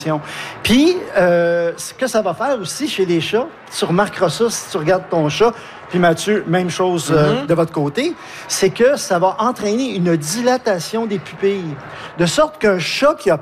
Puis, ce que ça va faire aussi chez les chats, tu remarqueras ça si tu regardes ton chat, puis Mathieu, même chose de votre côté, c'est que ça va entraîner une dilatation des pupilles. De sorte qu'un chat qui a